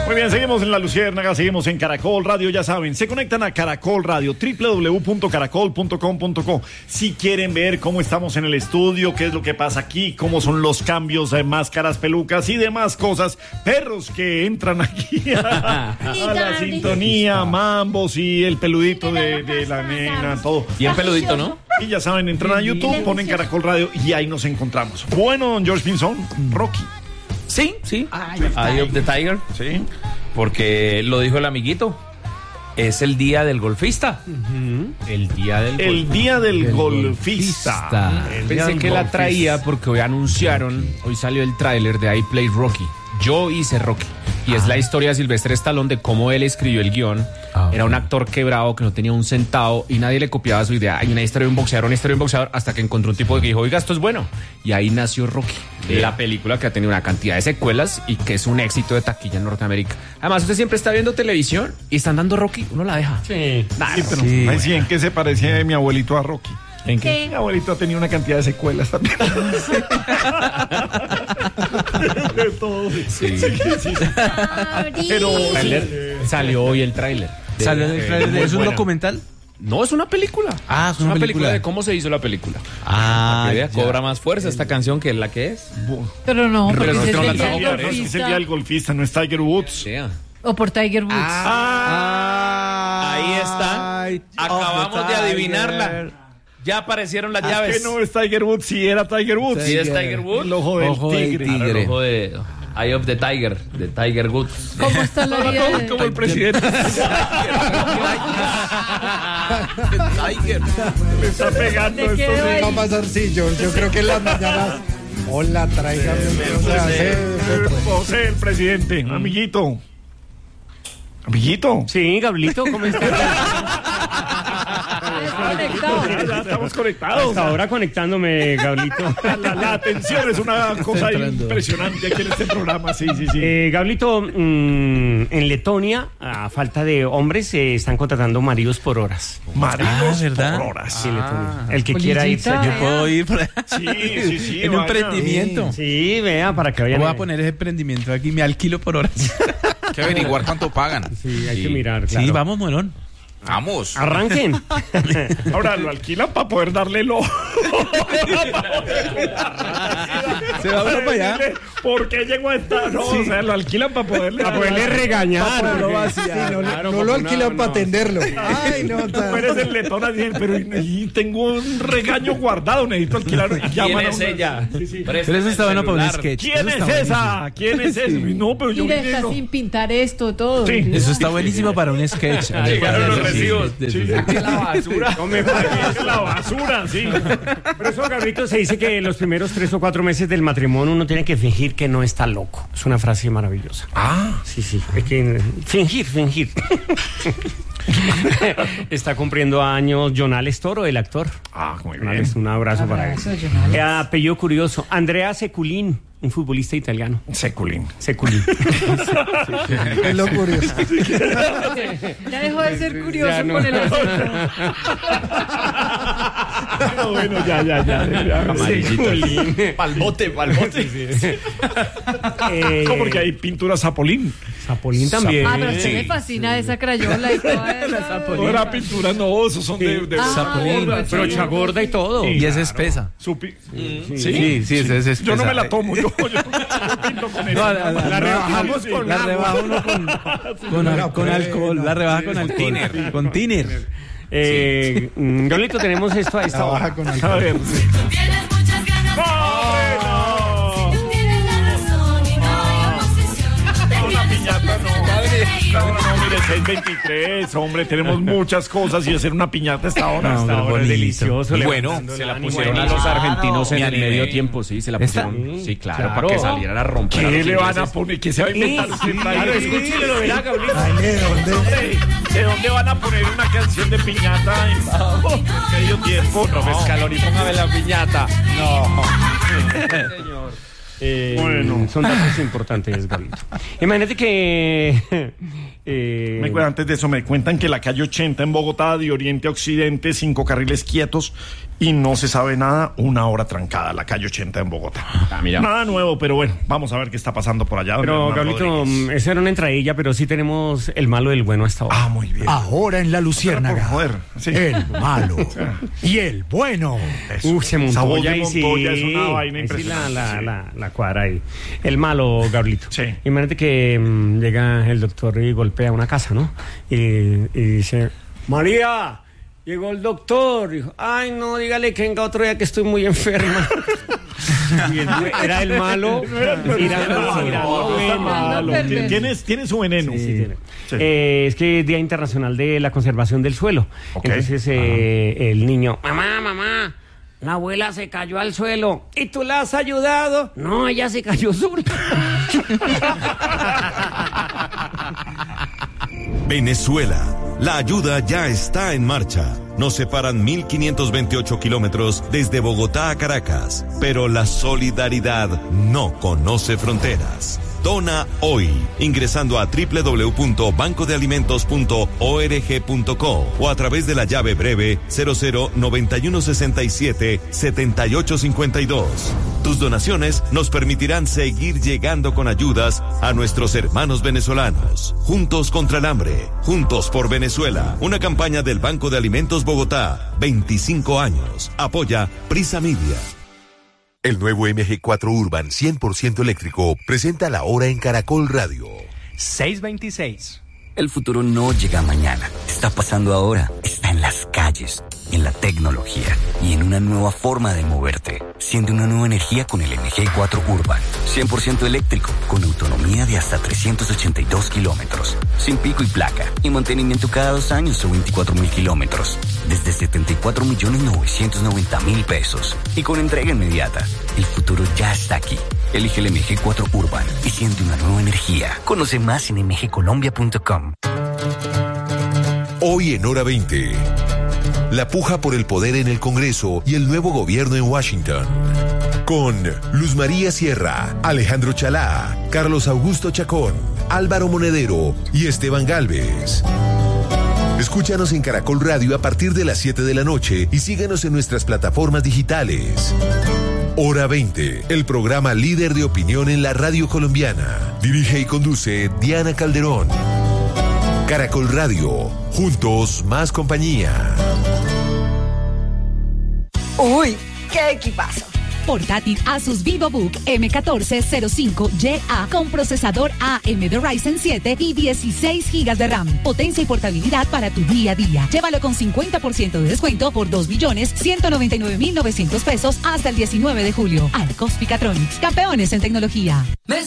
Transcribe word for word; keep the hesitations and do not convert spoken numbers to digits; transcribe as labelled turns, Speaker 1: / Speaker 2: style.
Speaker 1: Muy bien, seguimos en La Luciérnaga, seguimos en Caracol Radio, ya saben, se conectan a Caracol Radio, doble u doble u doble u punto caracol punto com punto co. Si quieren ver cómo estamos en el estudio, qué es lo que pasa aquí, cómo son los cambios de máscaras, pelucas y demás cosas, perros que entran aquí a, a la sintonía, mambos y el peludito de, de la nena, todo.
Speaker 2: Bien peludito, ¿no?
Speaker 1: Y ya saben, entran a YouTube, ponen Caracol Radio y ahí nos encontramos. Bueno, don George Pinzón, Rocky.
Speaker 2: Sí, sí. Eye of the Tiger.
Speaker 1: Sí.
Speaker 2: Porque lo dijo el amiguito. Es el día del golfista.
Speaker 3: Uh-huh. El día del
Speaker 1: El
Speaker 3: golfista.
Speaker 1: día del,
Speaker 3: del
Speaker 1: golfista.
Speaker 3: golfista.
Speaker 1: El día
Speaker 3: Pensé
Speaker 1: del
Speaker 3: que la
Speaker 1: golfista.
Speaker 3: traía porque hoy anunciaron, hoy salió el tráiler de I Played Rocky. Yo hice Rocky. Y es la historia de Sylvester Stallone de cómo él escribió el guión. Ah, Era un actor quebrado que no tenía un centavo y nadie le copiaba su idea. Hay una historia de un boxeador, una historia de un boxeador, hasta que encontró un tipo que dijo, oiga, esto es bueno. Y ahí nació Rocky, Bien. la película que ha tenido una cantidad de secuelas y que es un éxito de taquilla en Norteamérica. Además, usted siempre está viendo televisión y están dando Rocky, uno la deja.
Speaker 1: Sí.
Speaker 3: Nah,
Speaker 1: sí, pero
Speaker 3: sí.
Speaker 1: Ay, sí, ¿en qué se parecía mi abuelito a Rocky?
Speaker 3: ¿En qué?
Speaker 1: Sí. Mi abuelito ha tenido una cantidad de secuelas también. De todo.
Speaker 3: Sí.
Speaker 1: Sí, sí, sí. Pero
Speaker 3: Trailer, salió hoy el tráiler.
Speaker 4: ¿Salió el tráiler? ¿Es un
Speaker 3: bueno.
Speaker 4: documental?
Speaker 3: No, es una película.
Speaker 4: Ah,
Speaker 3: es una, una película. película de cómo se hizo la película.
Speaker 2: Ah, que cobra más fuerza esta canción que la que es.
Speaker 5: Pero no, porque
Speaker 3: Pero
Speaker 5: es
Speaker 3: no,
Speaker 5: el
Speaker 3: no,
Speaker 5: día
Speaker 3: no,
Speaker 5: del
Speaker 3: no,
Speaker 1: es
Speaker 5: golfista.
Speaker 1: el día del golfista, no es Tiger Woods.
Speaker 2: Sí.
Speaker 5: O por Tiger Woods.
Speaker 2: Ah, ahí está. Acabamos de adivinarla. Ya aparecieron las
Speaker 1: Es
Speaker 2: llaves.
Speaker 1: que no es Tiger Woods, sí era Tiger Woods.
Speaker 2: Sí es Tiger Woods.
Speaker 1: El ojo del
Speaker 4: Ojo del
Speaker 1: tigre.
Speaker 4: tigre.
Speaker 2: Claro, el ojo de Eye of the Tiger, de Tiger Woods.
Speaker 5: ¿Cómo está la vida
Speaker 1: Como,
Speaker 5: de...
Speaker 1: como el presidente.
Speaker 2: Tiger.
Speaker 1: Le está pegando
Speaker 5: ¿De qué
Speaker 1: esto.
Speaker 5: doy?
Speaker 1: Sí.
Speaker 6: Va a pasar, sí, yo, yo creo que en las mañanas. Hola, tráigame. O sea, hace-
Speaker 1: José, el presidente, amiguito. Amiguito.
Speaker 7: Sí, Gablito, ¿cómo estás?
Speaker 5: Conectado.
Speaker 1: Ya, ya estamos conectados.
Speaker 7: Hasta ahora conectándome, Gablito.
Speaker 1: La, la atención es una cosa impresionante aquí en este programa. Sí, sí, sí.
Speaker 7: Eh, Gablito, mmm, en Letonia, a falta de hombres, se eh, están contratando maridos por horas.
Speaker 1: Maridos
Speaker 4: Ah, ¿verdad?
Speaker 1: por horas.
Speaker 7: Sí, Letonia. El que quiera irse.
Speaker 5: Polillita.
Speaker 4: Yo puedo ir por
Speaker 1: Sí, sí, sí.
Speaker 4: en un
Speaker 1: vaya.
Speaker 4: emprendimiento.
Speaker 7: Sí, vea, para que vayan.
Speaker 4: Voy a poner ese emprendimiento aquí, me alquilo por horas.
Speaker 8: Hay que averiguar cuánto pagan.
Speaker 7: Sí, hay que mirar, claro.
Speaker 4: Sí, vamos, Morón.
Speaker 8: Vamos.
Speaker 7: Arranquen.
Speaker 1: Ahora lo alquilan para poder darle el ojo.
Speaker 4: Se va uno para allá.
Speaker 1: ¿Por qué llegó a esta? No, o sea, lo alquilan para poderle,
Speaker 7: Para poderle regañar.
Speaker 6: no lo
Speaker 7: porque-
Speaker 6: vacía, no,
Speaker 7: Claro,
Speaker 6: no lo
Speaker 7: porque
Speaker 6: alquilan
Speaker 7: no,
Speaker 6: para
Speaker 7: no.
Speaker 6: atenderlo. Ay, no, ta-
Speaker 1: Tú eres el letón así, pero y, y tengo un regaño guardado, necesito alquilar. Y
Speaker 2: ¿Quién
Speaker 1: llaman a
Speaker 2: es
Speaker 1: una-
Speaker 2: ella?
Speaker 1: Sí, sí.
Speaker 4: Pero eso está bueno para un sketch.
Speaker 1: ¿Quién
Speaker 4: Eso
Speaker 1: es
Speaker 4: está
Speaker 1: esa? ¿Quién es esa? No, pero yo
Speaker 5: Mira,
Speaker 1: vine,
Speaker 5: está
Speaker 1: no.
Speaker 5: sin pintar esto, todo.
Speaker 1: Sí.
Speaker 4: Eso está buenísimo para un sketch.
Speaker 2: Llegaron los recibos.
Speaker 4: Sí, sí, sí.
Speaker 2: La basura.
Speaker 7: No me pagues.
Speaker 1: Es la basura, sí.
Speaker 7: Pero eso, Gablito, se dice que los primeros tres o cuatro meses del matrimonio uno tiene que fingir que no está loco. Es una frase maravillosa.
Speaker 1: Ah,
Speaker 7: Sí, sí. Hay que fingir, fingir. Está cumpliendo años Jonales Toro, el actor.
Speaker 1: ah, muy bien.
Speaker 7: Jonales, un abrazo para él.
Speaker 5: Abrazo, Jonales.
Speaker 7: Eh, apellido curioso. Andrea Seculín, un futbolista italiano.
Speaker 1: Seculín.
Speaker 7: Seculín.
Speaker 6: es lo curioso.
Speaker 5: Ya dejó de ser curioso
Speaker 7: Ya no.
Speaker 5: con el acento.
Speaker 1: No, bueno, ya, ya, ya. ya.
Speaker 7: Seculín.
Speaker 2: Palbote, palbote.
Speaker 7: Eh,
Speaker 1: No, porque hay pintura Zapolín.
Speaker 7: Zapolín también.
Speaker 5: Ah, pero a usted le fascina esa crayola y toda esa...
Speaker 1: No era pintura, no, esos son de, de
Speaker 5: Ah,
Speaker 4: Zapolín.
Speaker 5: bueno,
Speaker 7: Pero
Speaker 5: sí.
Speaker 7: chagorda y todo.
Speaker 1: Sí.
Speaker 4: Y es espesa.
Speaker 1: Supi-
Speaker 4: Sí, sí, sí, es, es espesa.
Speaker 1: Yo no me la tomo, yo, yo, yo pinto con eso.
Speaker 4: No, la, la-
Speaker 7: La rebajamos
Speaker 1: Sí.
Speaker 7: con
Speaker 4: la
Speaker 7: agua.
Speaker 4: rebaja uno con, con, al- con alcohol. La rebaja con alcohol.
Speaker 8: tiner.
Speaker 4: Con tiner.
Speaker 7: Eh, mm, Gablito, tenemos esto a esta
Speaker 6: Trabaja
Speaker 7: hora.
Speaker 6: con
Speaker 1: A
Speaker 6: alcohol.
Speaker 1: ver.
Speaker 9: Tienes muchas ganas.
Speaker 1: ¡Hombre, no!
Speaker 9: Tú tienes la razón y no hay oposición.
Speaker 1: Una piñata, no. No, no, mire, seis veintitrés, hombre, tenemos muchas cosas y hacer una piñata hasta ahora.
Speaker 4: No,
Speaker 1: hasta
Speaker 7: Hasta
Speaker 1: ahora.
Speaker 7: ahora es
Speaker 4: bonito.
Speaker 7: delicioso.
Speaker 8: Bueno,
Speaker 7: levantando
Speaker 2: Se
Speaker 7: el
Speaker 2: la
Speaker 7: ánimo.
Speaker 2: pusieron a
Speaker 7: Bueno,
Speaker 2: los argentinos en
Speaker 8: me
Speaker 2: el
Speaker 8: animé.
Speaker 2: medio tiempo, sí, se la
Speaker 4: ¿Esta?
Speaker 2: pusieron. Sí, claro,
Speaker 7: Claro.
Speaker 2: para que saliera a romper. a
Speaker 1: ¿Qué
Speaker 2: los
Speaker 1: le van a
Speaker 2: ingleses.
Speaker 1: poner? ¿Qué se va a inventar usted?
Speaker 7: Claro, escúchelo, lo verá, Gablito.
Speaker 6: Ay, ¿de dónde?
Speaker 1: ¿De dónde van a poner una canción de piñata en oh, medio tiempo?
Speaker 2: Profe Scaloni, póngame la piñata.
Speaker 7: Eh,
Speaker 1: Bueno.
Speaker 7: Son datos importantes, Gablito. Imagínate que... eh,
Speaker 1: Me cuentan, antes de eso, me cuentan que la calle ochenta en Bogotá, de oriente a occidente, cinco carriles quietos, y no se sabe nada, una hora trancada, la calle ochenta en Bogotá.
Speaker 3: Ah, mira.
Speaker 1: Nada nuevo, pero bueno, vamos a ver qué está pasando por allá.
Speaker 7: Pero,
Speaker 1: Hernán
Speaker 7: Gabrielito,
Speaker 1: Rodríguez.
Speaker 7: esa era una entradilla, pero sí tenemos el malo del bueno hasta ahora.
Speaker 1: Ah, muy bien.
Speaker 6: Ahora en la Luciérnaga.
Speaker 1: Joder, sí.
Speaker 6: El malo y el bueno.
Speaker 1: Eso.
Speaker 7: Uf, se
Speaker 1: Esa voz
Speaker 7: montó ya
Speaker 1: de
Speaker 7: y sí.
Speaker 1: Montoya es una vaina
Speaker 7: ahí sí la,
Speaker 1: impresionante.
Speaker 7: la,
Speaker 1: Sí.
Speaker 7: la, la cuadra ahí. El malo, Gabrielito.
Speaker 1: Sí.
Speaker 7: Imagínate que mm, llega el doctor y golpea una casa, ¿no? Y, y dice, María, llegó el doctor. Dijo, ay, no, dígale que venga otro día que estoy muy enferma. Y el- era el malo. Era el malo. Era el
Speaker 1: No, está
Speaker 7: bueno.
Speaker 1: malo.
Speaker 5: perverso.
Speaker 1: Tiene, tiene su veneno.
Speaker 7: Sí, sí, tiene.
Speaker 1: Sí.
Speaker 7: Eh, es que es Día Internacional de la Conservación del Suelo.
Speaker 1: Ok.
Speaker 7: Entonces eh, el niño, mamá, mamá, la abuela se cayó al suelo. ¿Y tú la has ayudado? No, ella se cayó sola.
Speaker 10: Venezuela. La ayuda ya está en marcha. Nos separan mil quinientos veintiocho kilómetros desde Bogotá a Caracas, pero la solidaridad no conoce fronteras. Dona hoy, ingresando a doble u doble u doble u punto banco de alimentos punto org punto co o a través de la llave breve cero cero noventa y uno sesenta y siete setenta y ocho cincuenta y dos. Tus donaciones nos permitirán seguir llegando con ayudas a nuestros hermanos venezolanos. Juntos contra el hambre, juntos por Venezuela. Una campaña del Banco de Alimentos Bogotá. veinticinco años. Apoya Prisa Media.
Speaker 11: El nuevo M G cuatro Urban cien por ciento eléctrico presenta la hora en Caracol Radio.
Speaker 4: seis veintiséis.
Speaker 12: El futuro no llega mañana, está pasando ahora, está en las calles, en la tecnología y en una nueva forma de moverte. Siente una nueva energía con el M G cuatro Urban, cien por ciento eléctrico, con autonomía de hasta trescientos ochenta y dos kilómetros, sin pico y placa, y mantenimiento cada dos años o veinticuatro mil kilómetros, desde setenta y cuatro millones novecientos noventa mil pesos, y con entrega inmediata. El futuro ya está aquí. Elige el M G cuatro Urban y siente una nueva energía. Conoce más en m g colombia punto com.
Speaker 11: Hoy en Hora veinte. La puja por el poder en el Congreso y el nuevo gobierno en Washington. Con Luz María Sierra, Alejandro Chalá, Carlos Augusto Chacón, Álvaro Monedero y Esteban Galvez. Escúchanos en Caracol Radio a partir de las siete de la noche y síguenos en nuestras plataformas digitales. Hora veinte, el programa líder de opinión en la radio colombiana. Dirige y conduce Diana Calderón. Caracol Radio, juntos más compañía.
Speaker 13: Uy, qué equipazo.
Speaker 14: Portátil Asus VivoBook eme catorce cero cinco Y A con procesador A M D Ryzen siete y dieciséis gigas de RAM. Potencia y portabilidad para tu día a día. Llévalo con cincuenta por ciento de descuento por dos millones ciento noventa y nueve mil novecientos pesos hasta el diecinueve de julio. Arcos Picatronics, campeones en tecnología.